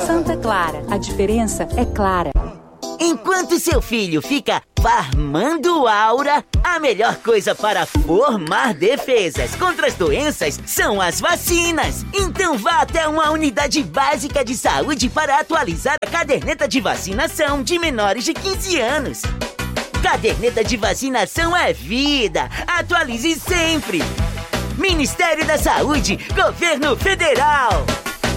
Santa Clara, a diferença é clara. Enquanto seu filho fica farmando aura, a melhor coisa para formar defesas contra as doenças são as vacinas. Então vá até uma unidade básica de saúde para atualizar a caderneta de vacinação de menores de 15 anos. Caderneta de vacinação é vida. Atualize sempre. Ministério da Saúde, Governo Federal.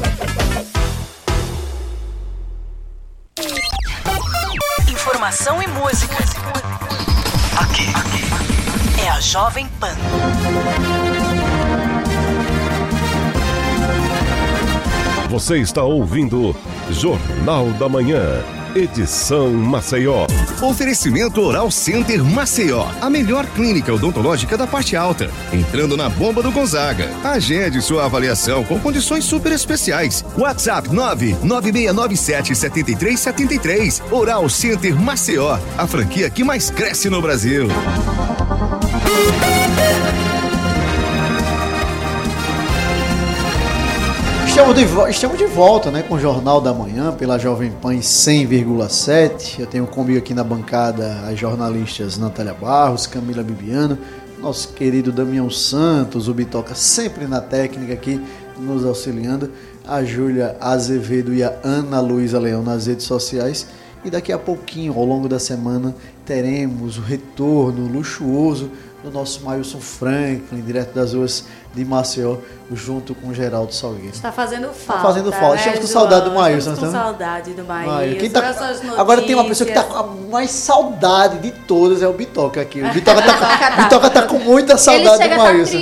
Informação e música. Aqui é a Jovem Pan. Você está ouvindo Jornal da Manhã, edição Maceió. Oferecimento Oral Center Maceió, a melhor clínica odontológica da parte alta. Entrando na bomba do Gonzaga. Agende sua avaliação com condições super especiais. WhatsApp 996977373. Oral Center Maceió, a franquia que mais cresce no Brasil. Estamos de volta, né, com o Jornal da Manhã pela Jovem Pan 100,7. Eu tenho comigo aqui na bancada as jornalistas Natália Barros, Camila Bibiano, nosso querido Damião Santos, o Bitoca sempre na técnica aqui nos auxiliando, a Júlia Azevedo e a Ana Luísa Leão nas redes sociais. E daqui a pouquinho, ao longo da semana, teremos o retorno luxuoso do nosso Mailson Franklin, direto das ruas de Maceió, junto com o Geraldo Salgueiro. Está fazendo falta. Está fazendo falta. Né, estamos com saudade do Mailson. Estamos com saudade do Mailson. Quem tá... Agora tem uma pessoa que está com a mais saudade de todas, é o Bitoca aqui. O Bitoca tá com muita saudade do Mailson.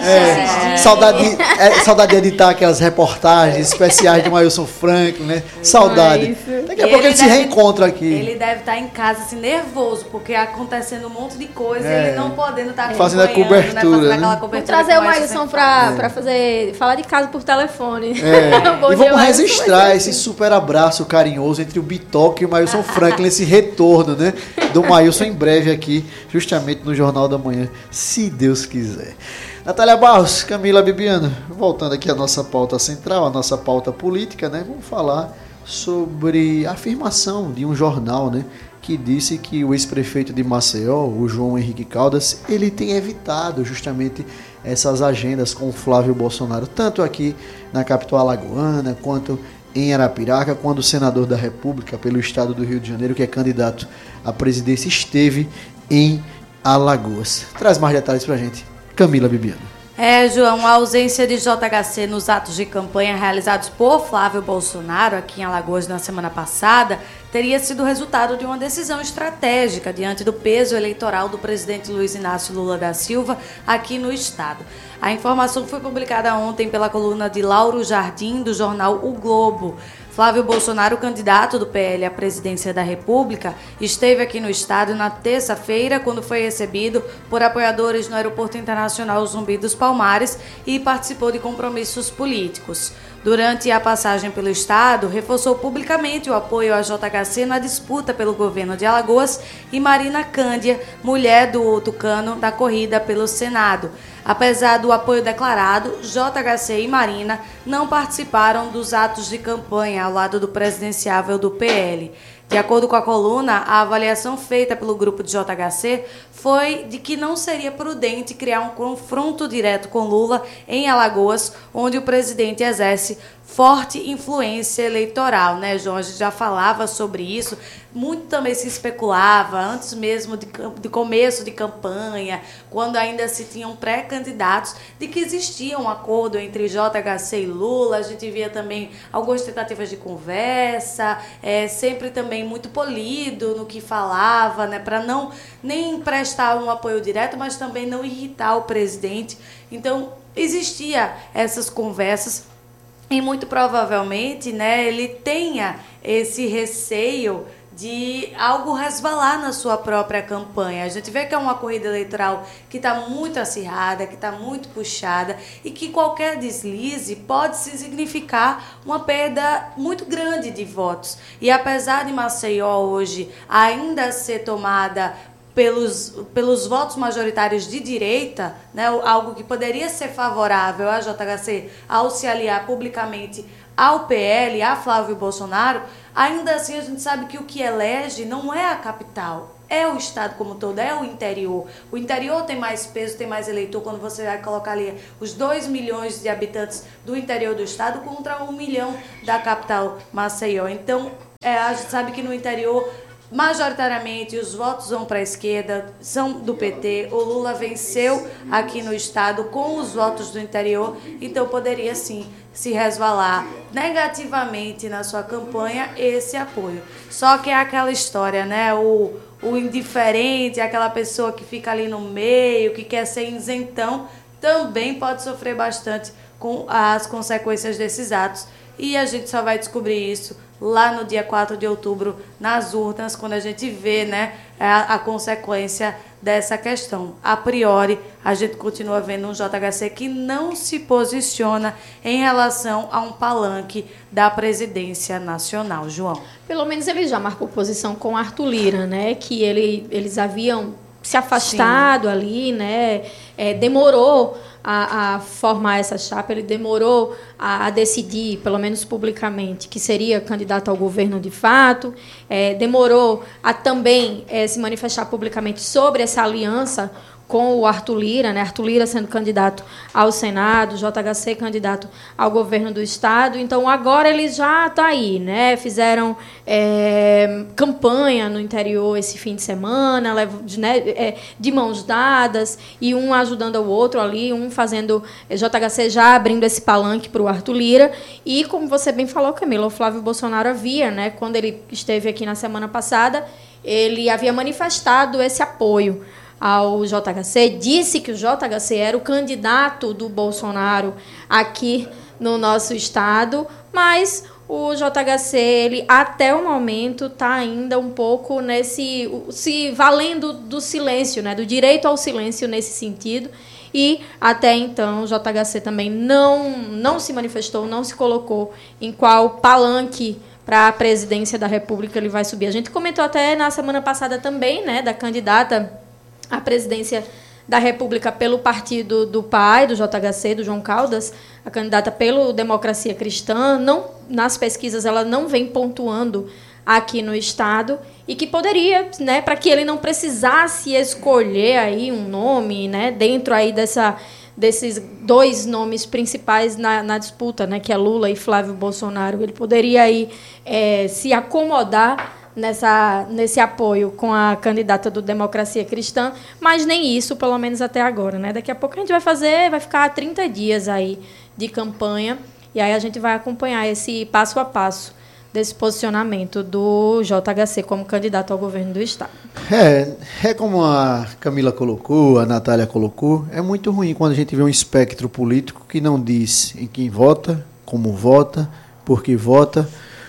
Saudade de editar aquelas reportagens especiais do Mailson Franklin, né? Saudade. Daqui a pouco ele se reencontra aqui. Ele deve estar em casa assim, nervoso, porque acontecendo um monte de coisa e ele não podendo estar fazendo a cobertura. Né? Fazendo Vamos trazer o Mailson pra falar de casa por telefone. E vamos registrar esse super abraço carinhoso entre o Bitoca e o Mailson Franklin, esse retorno, né, do Mailson em breve aqui, justamente no Jornal da Manhã, se Deus quiser. Natália Barros, Camila Bibiano, voltando aqui à nossa pauta central, a nossa pauta política, né, vamos falar sobre a afirmação de um jornal, né, que disse que o ex-prefeito de Maceió, o João Henrique Caldas, ele tem evitado justamente essas agendas com o Flávio Bolsonaro, tanto aqui na capital alagoana, quanto em Arapiraca, quando o senador da República pelo estado do Rio de Janeiro, que é candidato à presidência, esteve em Alagoas. Traz mais detalhes pra gente, Camila Bibiano. João, a ausência de JHC nos atos de campanha realizados por Flávio Bolsonaro aqui em Alagoas na semana passada teria sido resultado de uma decisão estratégica diante do peso eleitoral do presidente Luiz Inácio Lula da Silva aqui no estado. A informação foi publicada ontem pela coluna de Lauro Jardim, do jornal O Globo. Flávio Bolsonaro, candidato do PL à presidência da República, esteve aqui no estado na terça-feira, quando foi recebido por apoiadores no Aeroporto Internacional Zumbi dos Palmares e participou de compromissos políticos. Durante a passagem pelo estado, reforçou publicamente o apoio à JHC na disputa pelo governo de Alagoas e Marina Cândia, mulher do tucano, da corrida pelo Senado. Apesar do apoio declarado, JHC e Marina não participaram dos atos de campanha ao lado do presidenciável do PL. De acordo com a coluna, a avaliação feita pelo grupo de JHC foi de que não seria prudente criar um confronto direto com Lula em Alagoas, onde o presidente exerce forte influência eleitoral, né, João? A gente já falava sobre isso, muito também se especulava, antes mesmo de começo de campanha, quando ainda se tinham pré-candidatos, de que existia um acordo entre JHC e Lula. A gente via também algumas tentativas de conversa, sempre também muito polido no que falava, né, para não nem prestar um apoio direto, mas também não irritar o presidente. Então, existia essas conversas. E muito provavelmente, né, ele tenha esse receio de algo resvalar na sua própria campanha. A gente vê que é uma corrida eleitoral que está muito acirrada, que está muito puxada e que qualquer deslize pode significar uma perda muito grande de votos. E apesar de Maceió hoje ainda ser tomada pelos votos majoritários de direita, né, algo que poderia ser favorável à JHC ao se aliar publicamente ao PL, a Flávio Bolsonaro, ainda assim a gente sabe que o que elege não é a capital, é o estado como todo, é o interior. O interior tem mais peso, tem mais eleitor quando você vai colocar ali os 2 milhões de habitantes do interior do estado contra 1 milhão da capital Maceió. Então, a gente sabe que no interior, majoritariamente, os votos vão para a esquerda, são do PT. O Lula venceu aqui no estado com os votos do interior, então poderia sim se resvalar negativamente na sua campanha esse apoio. Só que é aquela história, né? O indiferente, aquela pessoa que fica ali no meio, que quer ser isentão, também pode sofrer bastante com as consequências desses atos. E a gente só vai descobrir isso lá no dia 4 de outubro, nas urnas, quando a gente vê, né, a consequência dessa questão. A priori, a gente continua vendo um JHC que não se posiciona em relação a um palanque da presidência nacional. João. Pelo menos ele já marcou posição com Arthur Lira, né, que eles haviam se afastado. Sim. Ali, né, demorou a formar essa chapa, ele demorou a decidir, pelo menos publicamente, que seria candidato ao governo de fato, demorou a também se manifestar publicamente sobre essa aliança com o Arthur Lira, né? Arthur Lira sendo candidato ao Senado, JHC candidato ao governo do Estado. Então, agora eles já estão aí, né? Fizeram campanha no interior esse fim de semana, né? De mãos dadas, e um ajudando o outro ali, um fazendo JHC já abrindo esse palanque para o Arthur Lira. E, como você bem falou, Camila, o Flávio Bolsonaro havia, né? Quando ele esteve aqui na semana passada, ele havia manifestado esse apoio ao JHC, disse que o JHC era o candidato do Bolsonaro aqui no nosso estado, mas o JHC, ele até o momento está ainda um pouco se valendo do silêncio, né, do direito ao silêncio nesse sentido, e até então o JHC também não se manifestou, não se colocou em qual palanque para a presidência da República ele vai subir. A gente comentou até na semana passada também, né, da candidata à presidência da República pelo partido do pai, do JHC, do João Caldas, a candidata pelo Democracia Cristã. Não, nas pesquisas ela não vem pontuando aqui no estado, e que poderia, né, para que ele não precisasse escolher aí um nome, né, dentro aí desses 2 nomes principais na disputa, né, que é Lula e Flávio Bolsonaro, ele poderia aí se acomodar nesse apoio com a candidata do Democracia Cristã, mas nem isso, pelo menos até agora, né? Daqui a pouco a gente vai ficar 30 dias aí de campanha, e aí a gente vai acompanhar esse passo a passo desse posicionamento do JHC como candidato ao governo do estado. É como a Camila colocou, a Natália colocou, é muito ruim quando a gente vê um espectro político que não diz em quem vota, como vota, por que vota.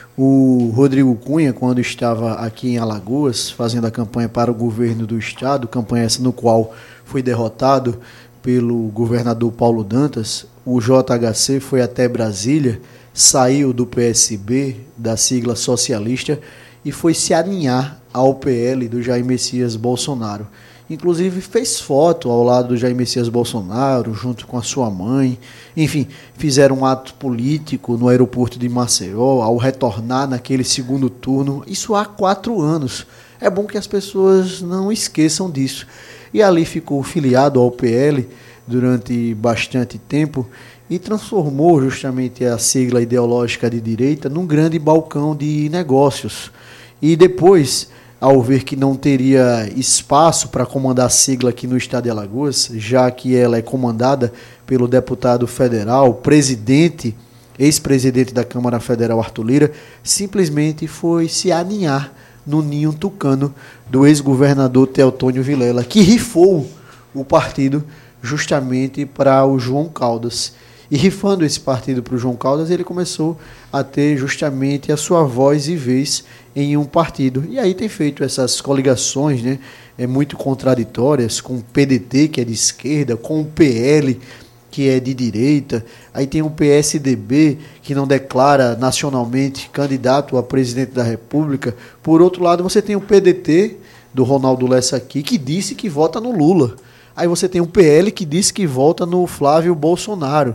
O Rodrigo Cunha, quando estava aqui em Alagoas, fazendo a campanha para o governo do estado, campanha essa no qual foi derrotado pelo governador Paulo Dantas, o JHC foi até Brasília, saiu do PSB, da sigla socialista, e foi se alinhar ao PL do Jair Messias Bolsonaro. Inclusive fez foto ao lado do Jair Messias Bolsonaro, junto com a sua mãe. Enfim, fizeram um ato político no aeroporto de Maceió, ao retornar naquele segundo turno. Isso há 4 anos. É bom que as pessoas não esqueçam disso. E ali ficou filiado ao PL durante bastante tempo e transformou justamente a sigla ideológica de direita num grande balcão de negócios. E depois, ao ver que não teria espaço para comandar a sigla aqui no estado de Alagoas, já que ela é comandada pelo deputado federal, ex-presidente da Câmara Federal, Arthur Lira, simplesmente foi se aninhar no ninho tucano do ex-governador Teotônio Vilela, que rifou o partido justamente para o João Caldas. E rifando esse partido para o João Caldas, ele começou a ter justamente a sua voz e vez em um partido. E aí tem feito essas coligações, né, muito contraditórias, com o PDT, que é de esquerda, com o PL, que é de direita. Aí tem o PSDB, que não declara nacionalmente candidato a presidente da República. Por outro lado, você tem o PDT, do Ronaldo Lessa aqui, que disse que vota no Lula. Aí você tem o PL, que disse que vota no Flávio Bolsonaro.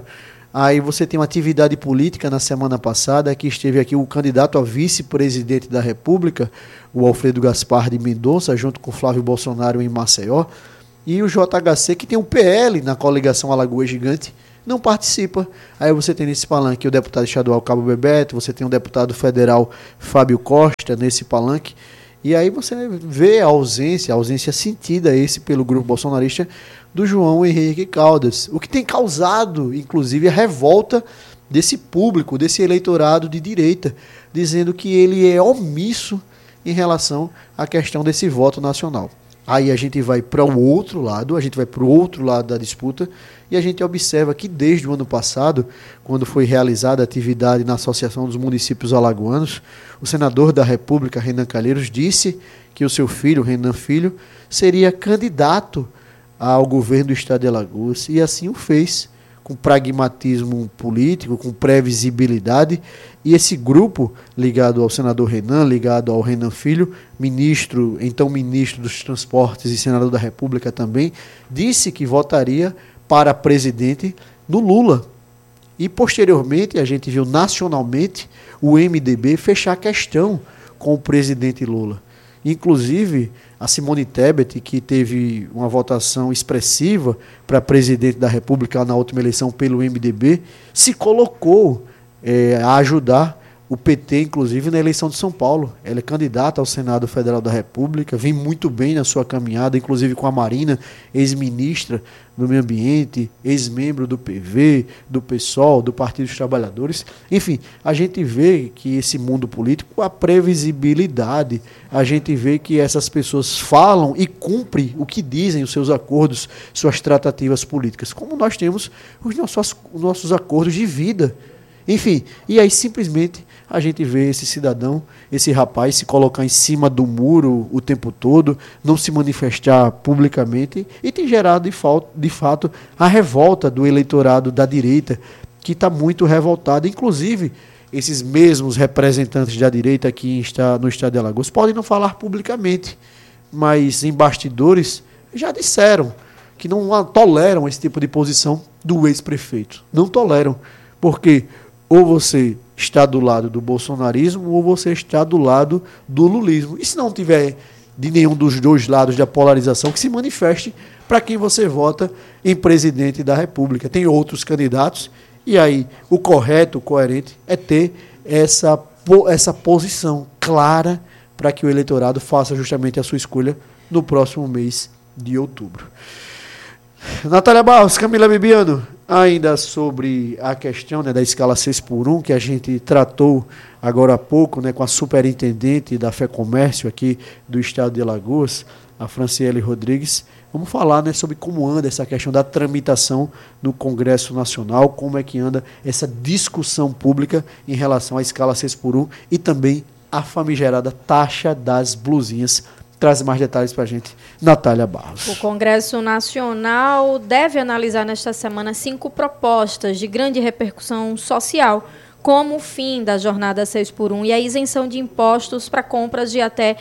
Aí você tem uma atividade política na semana passada, que esteve aqui o candidato a vice-presidente da República, o Alfredo Gaspar de Mendonça, junto com o Flávio Bolsonaro em Maceió, e o JHC, que tem um PL na coligação Alagoas Gigante, não participa. Aí você tem nesse palanque o deputado estadual Cabo Bebeto, você tem o deputado federal Fábio Costa nesse palanque, e aí você vê a ausência sentida pelo grupo bolsonarista do João Henrique Caldas, o que tem causado, inclusive, a revolta desse público, desse eleitorado de direita, dizendo que ele é omisso em relação à questão desse voto nacional. Aí a gente vai para o outro lado, da disputa, e a gente observa que desde o ano passado, quando foi realizada a atividade na Associação dos Municípios Alagoanos, o senador da República, Renan Calheiros, disse que o seu filho, Renan Filho, seria candidato ao governo do estado de Alagoas, e assim o fez, com pragmatismo político, com previsibilidade, e esse grupo, ligado ao senador Renan, ligado ao Renan Filho, então ministro dos Transportes e senador da República também, disse que votaria para presidente do Lula. E posteriormente, a gente viu nacionalmente o MDB fechar questão com o presidente Lula. Inclusive, a Simone Tebet, que teve uma votação expressiva para presidente da República na última eleição pelo MDB, se colocou a ajudar o PT, inclusive, na eleição de São Paulo. Ela é candidata ao Senado Federal da República, vem muito bem na sua caminhada, inclusive com a Marina, ex-ministra do Meio Ambiente, ex-membro do PV, do PSOL, do Partido dos Trabalhadores. Enfim, a gente vê que esse mundo político, a previsibilidade, a gente vê que essas pessoas falam e cumprem o que dizem, os seus acordos, suas tratativas políticas, como nós temos os nossos acordos de vida. Enfim, e aí simplesmente a gente vê esse cidadão, esse rapaz se colocar em cima do muro o tempo todo, não se manifestar publicamente, e tem gerado de fato a revolta do eleitorado da direita, que está muito revoltado. Inclusive, esses mesmos representantes da direita aqui no estado de Alagoas podem não falar publicamente, mas em bastidores já disseram que não toleram esse tipo de posição do ex-prefeito. Não toleram, porque ou você está do lado do bolsonarismo ou você está do lado do lulismo. E se não tiver de nenhum dos dois lados da polarização, que se manifeste para quem você vota em presidente da República. Tem outros candidatos, e aí o correto, o coerente é ter essa posição clara para que o eleitorado faça justamente a sua escolha no próximo mês de outubro. Natália Barros, Camila Bibiano, ainda sobre a questão da escala 6x1, que a gente tratou agora há pouco com a superintendente da FEComércio aqui do estado de Alagoas, a Franciele Rodrigues. Vamos falar sobre como anda essa questão da tramitação no Congresso Nacional, como é que anda essa discussão pública em relação à escala 6x1 e também a famigerada taxa das blusinhas. Traz mais detalhes para a gente, Natália Barros. O Congresso Nacional deve analisar nesta semana 5 propostas de grande repercussão social, como o fim da jornada 6x1 e a isenção de impostos para compras de até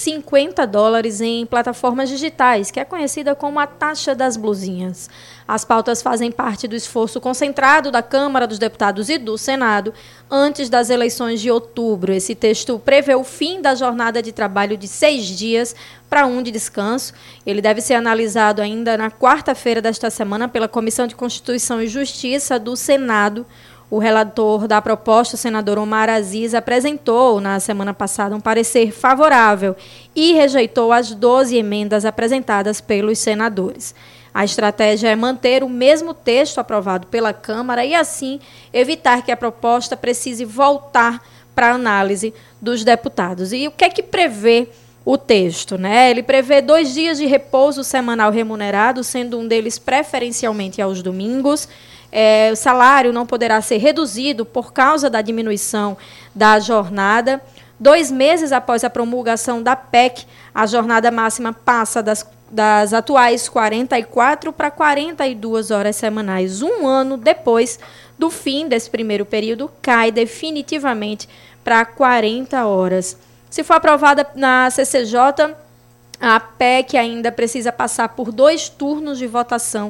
$50 em plataformas digitais, que é conhecida como a taxa das blusinhas. As pautas fazem parte do esforço concentrado da Câmara dos Deputados e do Senado antes das eleições de outubro. Esse texto prevê o fim da jornada de trabalho de 6 dias para 1 de descanso. Ele deve ser analisado ainda na quarta-feira desta semana pela Comissão de Constituição e Justiça do Senado. O relator da proposta, o senador Omar Aziz, apresentou na semana passada um parecer favorável e rejeitou as 12 emendas apresentadas pelos senadores. A estratégia é manter o mesmo texto aprovado pela Câmara e, assim, evitar que a proposta precise voltar para a análise dos deputados. E o que é que prevê o texto? Ele prevê 2 dias de repouso semanal remunerado, sendo um deles preferencialmente aos domingos. O salário não poderá ser reduzido por causa da diminuição da jornada. 2 meses após a promulgação da PEC, a jornada máxima passa das atuais 44 para 42 horas semanais. 1 ano depois do fim desse primeiro período, cai definitivamente para 40 horas. Se for aprovada na CCJ, a PEC ainda precisa passar por 2 turnos de votação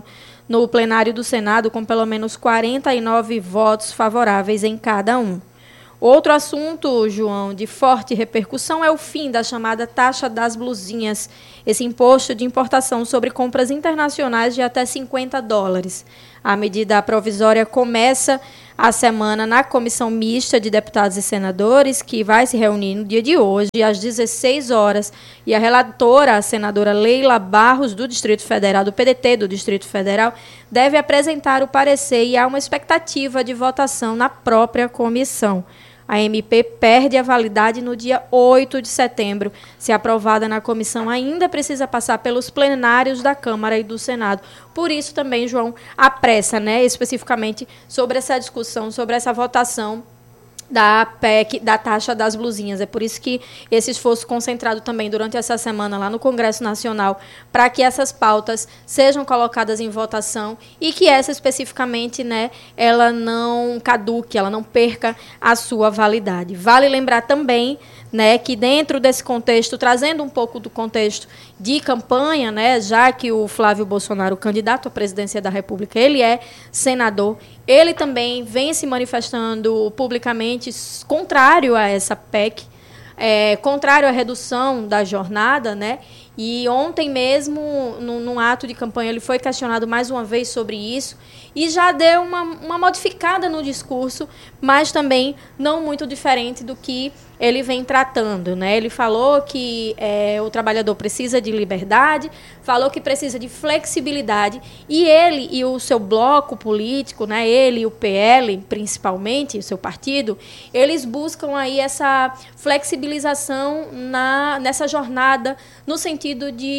no plenário do Senado com pelo menos 49 votos favoráveis em cada um. Outro assunto, João, de forte repercussão é o fim da chamada taxa das blusinhas, esse imposto de importação sobre compras internacionais de até $50. A medida provisória começa a semana na Comissão Mista de Deputados e Senadores, que vai se reunir no dia de hoje, às 16 horas. E a relatora, a senadora Leila Barros, do Distrito Federal, do PDT do Distrito Federal, deve apresentar o parecer e há uma expectativa de votação na própria comissão. A MP perde a validade no dia 8 de setembro. Se aprovada na comissão, ainda precisa passar pelos plenários da Câmara e do Senado. Por isso também, João, a pressa, especificamente sobre essa discussão, sobre essa votação da PEC, da taxa das blusinhas. É por isso que esse esforço concentrado também durante essa semana lá no Congresso Nacional, para que essas pautas sejam colocadas em votação e que essa especificamente, ela não caduque, ela não perca a sua validade. Vale lembrar também, que dentro desse contexto, trazendo um pouco do contexto de campanha, já que o Flávio Bolsonaro, candidato à presidência da República, ele é senador, ele também vem se manifestando publicamente contrário a essa PEC, contrário à redução da jornada, e ontem mesmo, num ato de campanha, ele foi questionado mais uma vez sobre isso e já deu uma modificada no discurso, mas também não muito diferente do que ele vem tratando. Ele falou que o trabalhador precisa de liberdade, falou que precisa de flexibilidade, e ele e o seu bloco político, ele e o PL, principalmente, o seu partido, eles buscam aí essa flexibilização nessa jornada, no sentido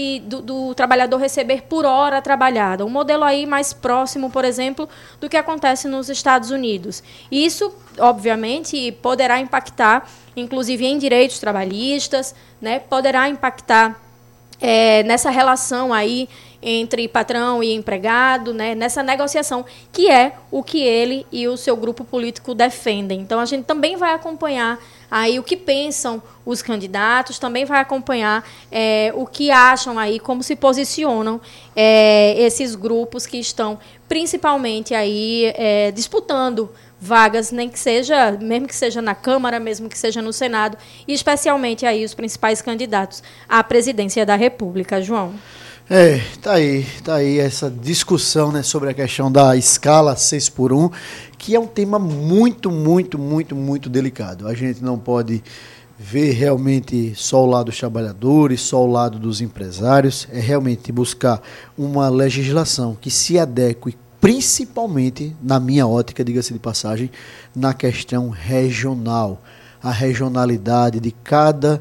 do trabalhador receber por hora trabalhada. Um modelo aí mais próximo, por exemplo, do que acontece nos Estados Unidos. Isso, obviamente, poderá impactar, inclusive, em direitos trabalhistas, poderá impactar nessa relação aí entre patrão e empregado, nessa negociação, que é o que ele e o seu grupo político defendem. Então, a gente também vai acompanhar aí o que pensam os candidatos, também vai acompanhar o que acham aí, como se posicionam esses grupos que estão principalmente aí disputando vagas, mesmo que seja na Câmara, mesmo que seja no Senado, e especialmente aí os principais candidatos à presidência da República, João. Tá aí essa discussão, sobre a questão da escala 6x1, que é um tema muito, muito, muito, muito delicado. A gente não pode ver realmente só o lado dos trabalhadores, só o lado dos empresários, é realmente buscar uma legislação que se adeque, principalmente, na minha ótica, diga-se de passagem, na questão regional, a regionalidade de cada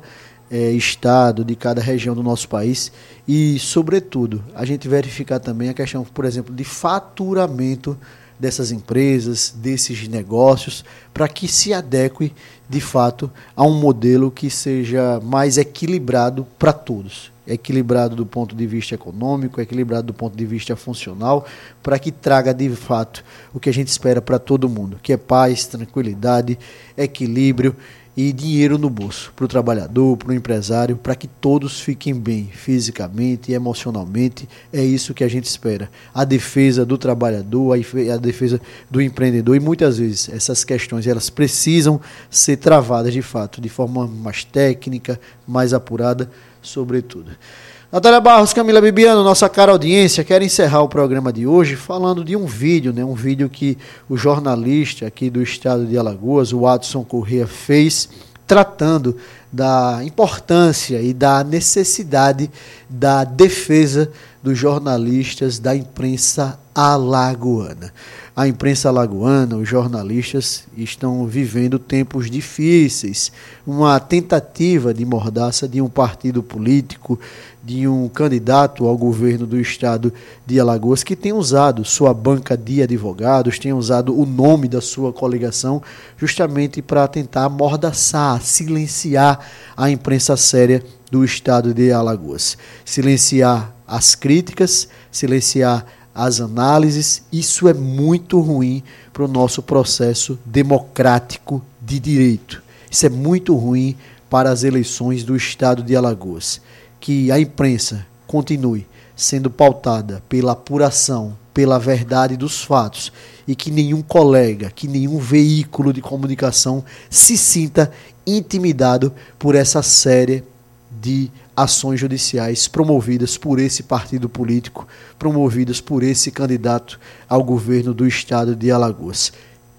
estado, de cada região do nosso país e, sobretudo, a gente verificar também a questão, por exemplo, de faturamento dessas empresas, desses negócios, para que se adeque, de fato, a um modelo que seja mais equilibrado para todos. Equilibrado do ponto de vista econômico, equilibrado do ponto de vista funcional, para que traga, de fato, o que a gente espera para todo mundo, que é paz, tranquilidade, equilíbrio e dinheiro no bolso para o trabalhador, para o empresário, para que todos fiquem bem fisicamente e emocionalmente. É isso que a gente espera. A defesa do trabalhador, a defesa do empreendedor, e muitas vezes essas questões elas precisam ser travadas de fato, de forma mais técnica, mais apurada, sobretudo. Natália Barros, Camila Bibiano, nossa cara audiência, quero encerrar o programa de hoje falando de um vídeo, um vídeo que o jornalista aqui do estado de Alagoas, o Adson Corrêa, fez, tratando da importância e da necessidade da defesa dos jornalistas da imprensa alagoana. A imprensa alagoana, os jornalistas estão vivendo tempos difíceis, uma tentativa de mordaça de um partido político, de um candidato ao governo do estado de Alagoas, que tem usado sua banca de advogados, tem usado o nome da sua coligação justamente para tentar amordaçar, silenciar a imprensa séria do estado de Alagoas. Silenciar as críticas, silenciar as análises. Isso é muito ruim para o nosso processo democrático de direito. Isso é muito ruim para as eleições do estado de Alagoas. Que a imprensa continue sendo pautada pela apuração, pela verdade dos fatos e que nenhum colega, que nenhum veículo de comunicação se sinta intimidado por essa série de ações judiciais promovidas por esse partido político, promovidas por esse candidato ao governo do estado de Alagoas.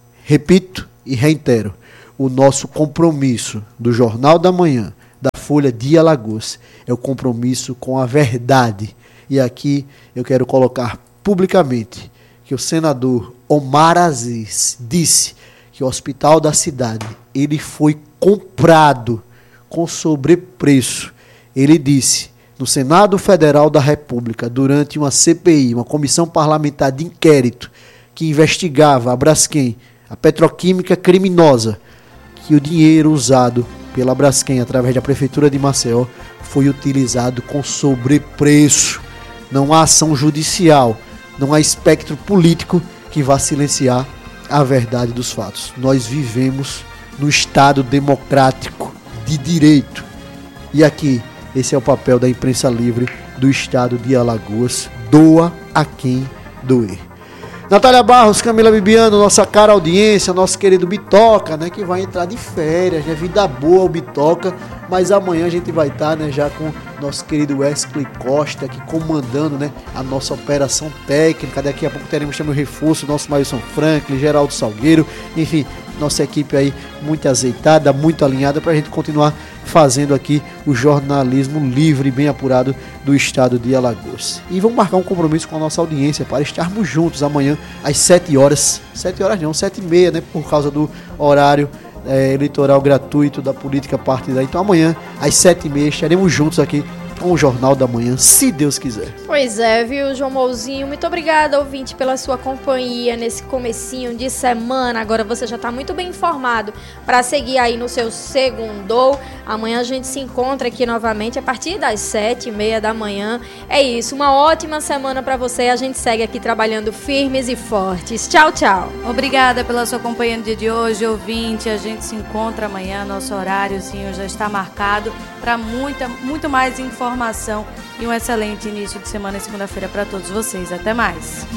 Repito e reitero, o nosso compromisso do Jornal da Manhã, da Folha de Alagoas, é o compromisso com a verdade. E aqui eu quero colocar publicamente que o senador Omar Aziz disse que o hospital da cidade ele foi comprado com sobrepreço. Ele disse no Senado Federal da República, durante uma CPI, uma comissão parlamentar de inquérito que investigava a Braskem, a petroquímica criminosa, que o dinheiro usado pela Braskem através da Prefeitura de Maceió foi utilizado com sobrepreço. Não há ação judicial, não há espectro político que vá silenciar a verdade dos fatos. Nós vivemos no Estado democrático de direito. E aqui, esse é o papel da imprensa livre do Estado de Alagoas. Doa a quem doer. Natália Barros, Camila Bibiano, nossa cara audiência, nosso querido Bitoca, né, que vai entrar de férias, né, vida boa o Bitoca, mas amanhã a gente vai estar, né, já com nosso querido Wesley Costa aqui comandando, né, a nossa operação técnica. Daqui a pouco teremos também o reforço, nosso Mailson Franklin, Geraldo Salgueiro, enfim, nossa equipe aí muito azeitada, muito alinhada para a gente continuar fazendo aqui o jornalismo livre e bem apurado do estado de Alagoas. E vamos marcar um compromisso com a nossa audiência para estarmos juntos amanhã às 7 horas. 7 horas não, 7h30, né? Por causa do horário eleitoral gratuito da política partidária. Então amanhã às 7h30 estaremos juntos aqui com o Jornal da Manhã, se Deus quiser. Pois é, viu, João Mouzinho? Muito obrigada, ouvinte, pela sua companhia nesse comecinho de semana. Agora você já está muito bem informado para seguir aí no seu segundou. Amanhã a gente se encontra aqui novamente a partir das 7h30 da manhã. É isso, uma ótima semana para você. A gente segue aqui trabalhando firmes e fortes. Tchau, tchau. Obrigada pela sua companhia no dia de hoje, ouvinte. A gente se encontra amanhã, nosso horáriozinho já está marcado para muito mais informação e um excelente início de semana e segunda-feira para todos vocês. Até mais.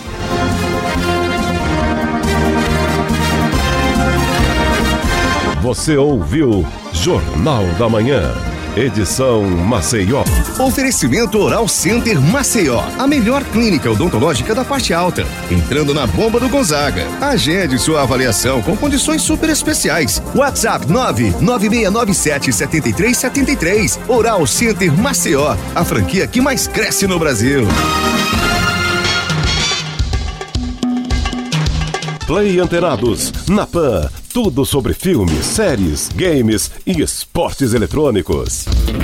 Você ouviu Jornal da Manhã, edição Maceió. Oferecimento Oral Center Maceió, a melhor clínica odontológica da parte alta. Entrando na bomba do Gonzaga. Agende sua avaliação com condições super especiais. WhatsApp 99697-7373. Oral Center Maceió, a franquia que mais cresce no Brasil. Play Antenados, na Pan, tudo sobre filmes, séries, games e esportes eletrônicos.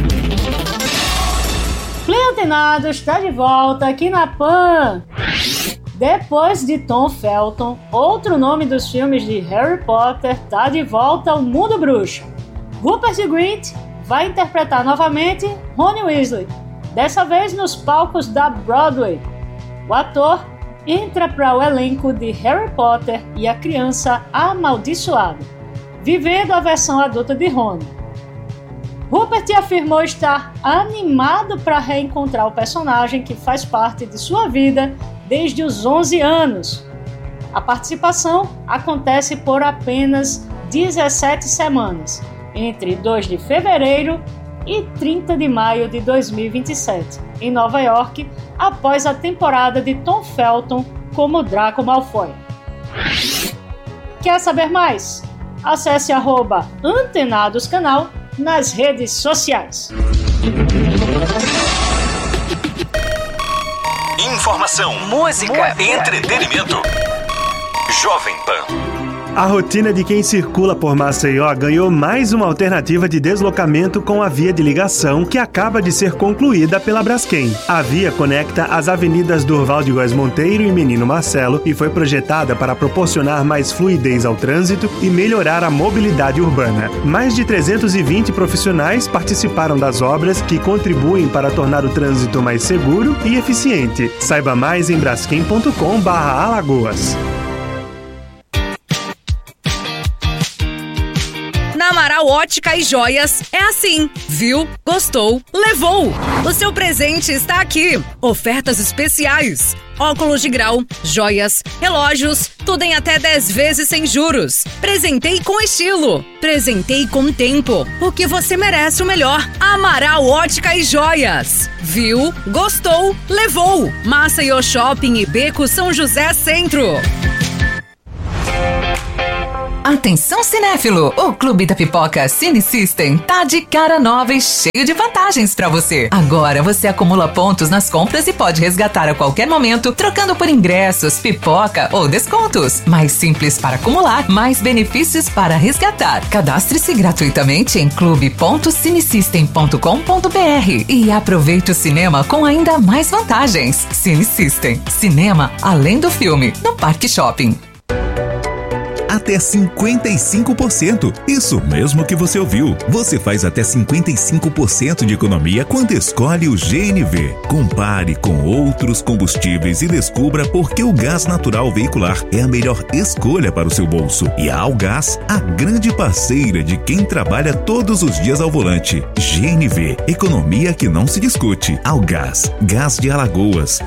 Play Antenados está de volta aqui na Pan. Depois de Tom Felton, outro nome dos filmes de Harry Potter está de volta ao mundo bruxo. Rupert Grint vai interpretar novamente Rony Weasley, dessa vez nos palcos da Broadway. O ator entra para o elenco de Harry Potter e a Criança Amaldiçoada, vivendo a versão adulta de Rony. Rupert afirmou estar animado para reencontrar o personagem que faz parte de sua vida desde os 11 anos. A participação acontece por apenas 17 semanas, entre 2 de fevereiro e 30 de maio de 2027, em Nova York, após a temporada de Tom Felton como Draco Malfoy. Quer saber mais? Acesse @antenadoscanal nas redes sociais. Informação, música, entretenimento. Jovem Pan. A rotina de quem circula por Maceió ganhou mais uma alternativa de deslocamento com a via de ligação que acaba de ser concluída pela Braskem. A via conecta as avenidas Durval de Góes Monteiro e Menino Marcelo e foi projetada para proporcionar mais fluidez ao trânsito e melhorar a mobilidade urbana. Mais de 320 profissionais participaram das obras que contribuem para tornar o trânsito mais seguro e eficiente. Saiba mais em braskem.com/Alagoas. Na Amaral Ótica e Joias é assim. Viu? Gostou? Levou! O seu presente está aqui. Ofertas especiais. Óculos de grau, joias, relógios, tudo em até 10 vezes sem juros. Presentei com estilo. Presentei com tempo. Porque você merece o melhor. Amaral Ótica e Joias. Viu? Gostou? Levou! Maceió Shopping e Beco São José Centro. Atenção cinéfilo, o Clube da Pipoca Cine System tá de cara nova e cheio de vantagens pra você. Agora você acumula pontos nas compras e pode resgatar a qualquer momento, trocando por ingressos, pipoca ou descontos. Mais simples para acumular, mais benefícios para resgatar. Cadastre-se gratuitamente em clube.cinesystem.com.br e aproveite o cinema com ainda mais vantagens. Cine System, cinema além do filme, no Parque Shopping. Até 55%. Isso mesmo que você ouviu. Você faz até 55% de economia quando escolhe o GNV. Compare com outros combustíveis e descubra por que o gás natural veicular é a melhor escolha para o seu bolso. E a Algás, a grande parceira de quem trabalha todos os dias ao volante. GNV, economia que não se discute. Algás, gás de Alagoas.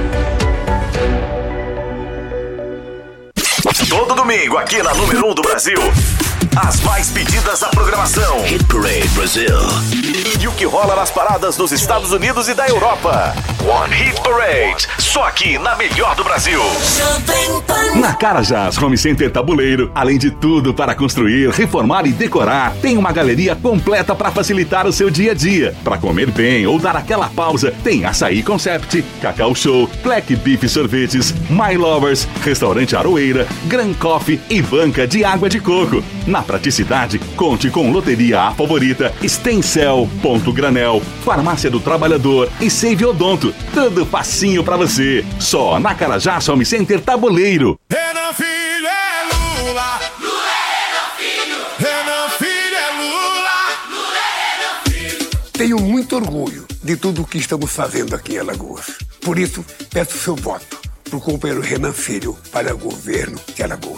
Todo domingo aqui na número 1 do Brasil. As mais pedidas da programação. Hit Parade Brasil. E o que rola nas paradas dos Estados Unidos e da Europa. One Hit Parade. Só aqui na melhor do Brasil. Na Carajás Home Center Tabuleiro, além de tudo para construir, reformar e decorar, tem uma galeria completa para facilitar o seu dia a dia. Para comer bem ou dar aquela pausa, tem Açaí Concept, Cacau Show, Black Beef Sorvetes, My Lovers, Restaurante Aroeira, Gran Coffee e banca de água de coco. Na praticidade, conte com Loteria A Favorita, Stencel, Ponto Granel, Farmácia do Trabalhador e Save Odonto. Tudo facinho pra você. Só na Carajás Home Center Tabuleiro. Renan Filho é Lula. Lula é Renan Filho. Renan Filho é Lula. Lula é Renan Filho. Tenho muito orgulho de tudo o que estamos fazendo aqui em Alagoas. Por isso, peço seu voto pro companheiro Renan Filho para o governo de Alagoas.